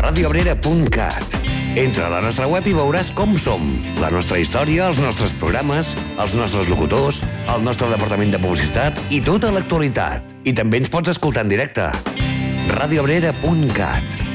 radioabrera.cat. Entra a la nostra web i veuràs com som, la nostra història, els nostres programes, els nostres locutors, el nostre departament de publicitat i tota l'actualitat. I també ens pots escoltar en directe. radioabrera.cat.